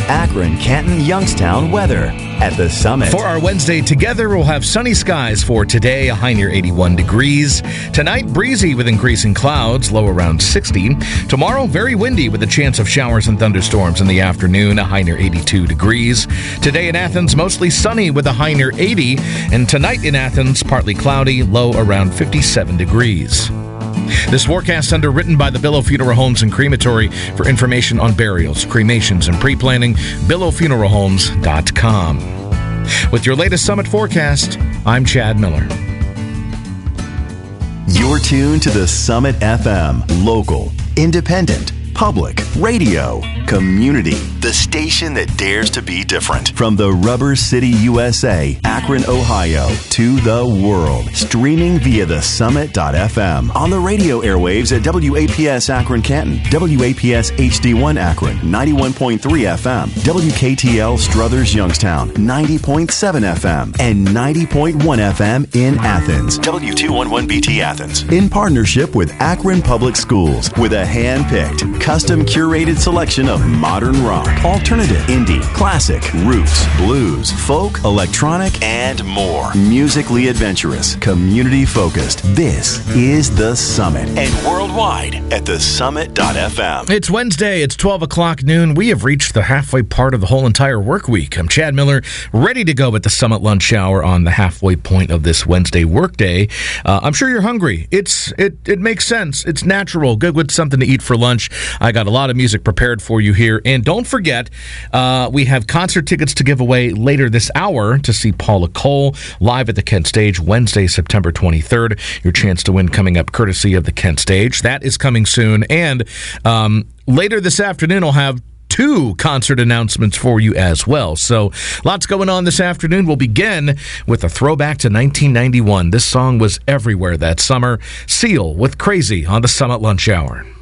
Akron, Canton, Youngstown weather at the Summit. For our Wednesday together, we'll have sunny skies for today, a high near 81 degrees. Tonight, breezy with increasing clouds, low around 60. Tomorrow, very windy with a chance of showers and thunderstorms in the afternoon, a high near 82 degrees. Today in Athens, mostly sunny with a high near 80. And tonight in Athens, partly cloudy, low around 57 degrees. This forecast underwritten by the Billow Funeral Homes and Crematory. For information on burials, cremations, and pre-planning, billowfuneralhomes.com. With your latest Summit forecast, I'm Chad Miller. You're tuned to the Summit FM, local, independent, public, radio, community, the station that dares to be different. From the Rubber City, USA, Akron, Ohio, to the world. Streaming via the Summit.fm. On the radio airwaves at WAPS Akron Canton, WAPS HD1 Akron, 91.3 FM, WKTL Struthers Youngstown, 90.7 FM, and 90.1 FM in Athens, W211BT Athens. In partnership with Akron Public Schools, with a hand-picked, custom curated selection of modern rock, alternative, indie, classic, roots, blues, folk, electronic, and more. Musically adventurous, community focused. This is The Summit, and worldwide at thesummit.fm. It's Wednesday, it's 12 o'clock noon. We have reached the halfway part of the whole entire work week. I'm Chad Miller, ready to go at the Summit Lunch Hour on the halfway point of this Wednesday workday. I'm sure you're hungry. It makes sense. It's natural. Good with something to eat for lunch. I got a lot of music prepared for you here. And don't forget, we have concert tickets to give away later this hour to see Paula Cole live at the Kent Stage Wednesday, September 23rd. Your chance to win coming up courtesy of the Kent Stage. That is coming soon. And later this afternoon, I'll have 2 concert announcements for you as well. So lots going on this afternoon. We'll begin with a throwback to 1991. This song was everywhere that summer. Seal with Crazy on the Summit Lunch Hour.